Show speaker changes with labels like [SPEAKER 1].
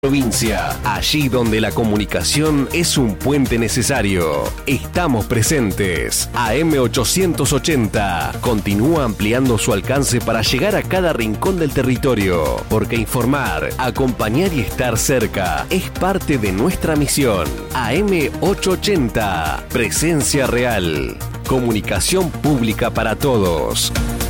[SPEAKER 1] Provincia, allí donde la comunicación es un puente necesario. Estamos presentes. AM880 continúa ampliando su alcance para llegar a cada rincón del territorio, porque informar, acompañar y estar cerca es parte de nuestra misión. AM880, presencia real. Comunicación pública para todos.